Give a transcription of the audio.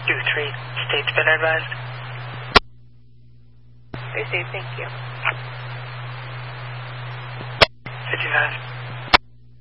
2-3, state's been advised. Received, thank you. 55.